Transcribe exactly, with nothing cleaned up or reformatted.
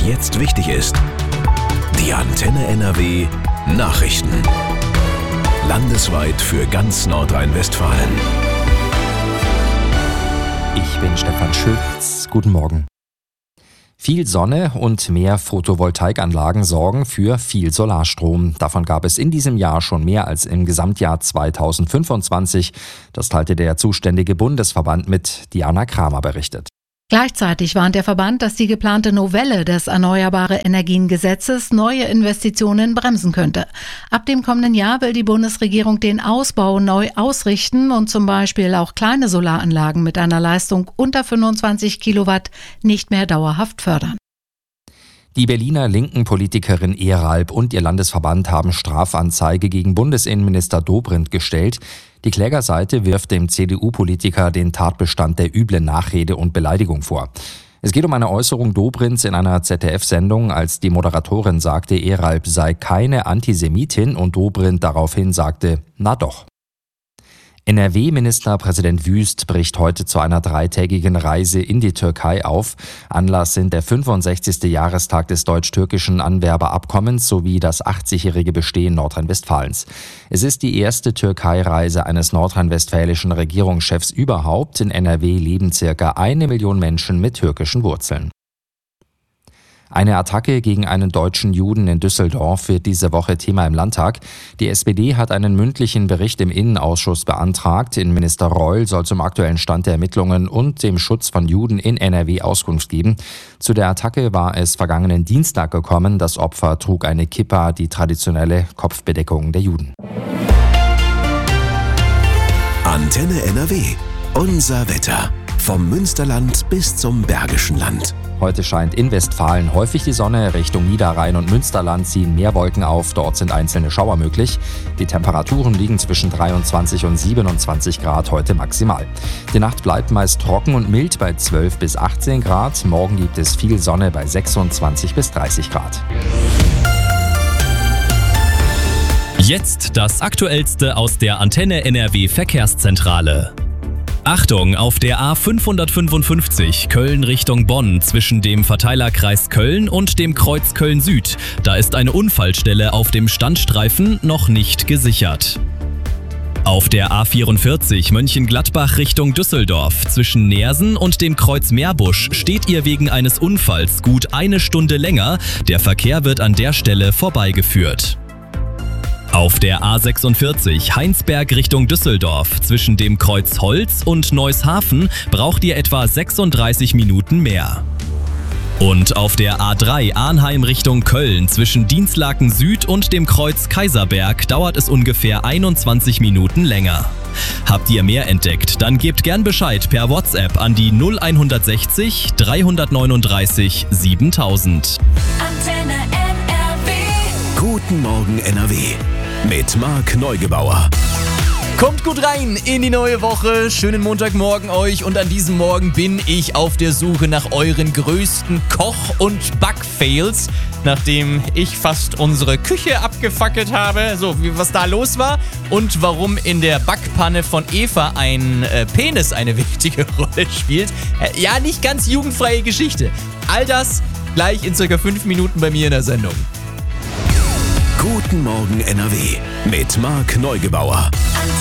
jetzt wichtig ist. Die Antenne N R W Nachrichten. Landesweit für ganz Nordrhein-Westfalen. Ich bin Stefan Schütz. Guten Morgen. Viel Sonne und mehr Photovoltaikanlagen sorgen für viel Solarstrom. Davon gab es in diesem Jahr schon mehr als im Gesamtjahr zweitausendfünfundzwanzig. Das teilte der zuständige Bundesverband mit. Diana Kramer berichtet. Gleichzeitig warnt der Verband, dass die geplante Novelle des Erneuerbare Energien-Gesetzes neue Investitionen bremsen könnte. Ab dem kommenden Jahr will die Bundesregierung den Ausbau neu ausrichten und zum Beispiel auch kleine Solaranlagen mit einer Leistung unter fünfundzwanzig Kilowatt nicht mehr dauerhaft fördern. Die Berliner linken Politikerin Ehralp und ihr Landesverband haben Strafanzeige gegen Bundesinnenminister Dobrindt gestellt. Die Klägerseite wirft dem C D U-Politiker den Tatbestand der üblen Nachrede und Beleidigung vor. Es geht um eine Äußerung Dobrindts in einer Z D F-Sendung, als die Moderatorin sagte, Ehralp sei keine Antisemitin und Dobrindt daraufhin sagte, na doch. N R W-Ministerpräsident Wüst bricht heute zu einer dreitägigen Reise in die Türkei auf. Anlass sind der fünfundsechzigste Jahrestag des deutsch-türkischen Anwerberabkommens sowie das achtzigjährige Bestehen Nordrhein-Westfalens. Es ist die erste Türkei-Reise eines nordrhein-westfälischen Regierungschefs überhaupt. In N R W leben circa eine Million Menschen mit türkischen Wurzeln. Eine Attacke gegen einen deutschen Juden in Düsseldorf wird diese Woche Thema im Landtag. Die S P D hat einen mündlichen Bericht im Innenausschuss beantragt. Innenminister Reul soll zum aktuellen Stand der Ermittlungen und dem Schutz von Juden in N R W Auskunft geben. Zu der Attacke war es vergangenen Dienstag gekommen. Das Opfer trug eine Kippa, die traditionelle Kopfbedeckung der Juden. Antenne N R W. Unser Wetter. Vom Münsterland bis zum Bergischen Land. Heute scheint in Westfalen häufig die Sonne. Richtung Niederrhein und Münsterland ziehen mehr Wolken auf. Dort sind einzelne Schauer möglich. Die Temperaturen liegen zwischen dreiundzwanzig und siebenundzwanzig Grad heute maximal. Die Nacht bleibt meist trocken und mild bei zwölf bis achtzehn Grad. Morgen gibt es viel Sonne bei sechsundzwanzig bis dreißig Grad. Jetzt das Aktuellste aus der Antenne N R W Verkehrszentrale. Achtung, auf der A fünfhundertfünfundfünfzig Köln Richtung Bonn zwischen dem Verteilerkreis Köln und dem Kreuz Köln Süd. Da ist eine Unfallstelle auf dem Standstreifen noch nicht gesichert. Auf der A vierundvierzig Mönchengladbach Richtung Düsseldorf zwischen Neersen und dem Kreuz Meerbusch steht ihr wegen eines Unfalls gut eine Stunde länger. Der Verkehr wird an der Stelle vorbeigeführt. Auf der A sechsundvierzig Heinsberg Richtung Düsseldorf zwischen dem Kreuz Holz und Neushafen braucht ihr etwa sechsunddreißig Minuten mehr. Und auf der A drei Arnheim Richtung Köln zwischen Dinslaken Süd und dem Kreuz Kaiserberg dauert es ungefähr einundzwanzig Minuten länger. Habt ihr mehr entdeckt, dann gebt gern Bescheid per WhatsApp an die null hundertsechzig dreihundertneununddreißig siebentausend. Antenne N R W. Guten Morgen N R W. Mit Marc Neugebauer. Kommt gut rein in die neue Woche. Schönen Montagmorgen euch. Und an diesem Morgen bin ich auf der Suche nach euren größten Koch- und Backfails, nachdem ich fast unsere Küche abgefackelt habe. So, wie, was da los war und warum in der Backpanne von Eva ein äh, Penis eine wichtige Rolle spielt. Äh, ja, nicht ganz jugendfreie Geschichte. All das gleich in circa fünf Minuten bei mir in der Sendung. Guten Morgen N R W mit Marc Neugebauer.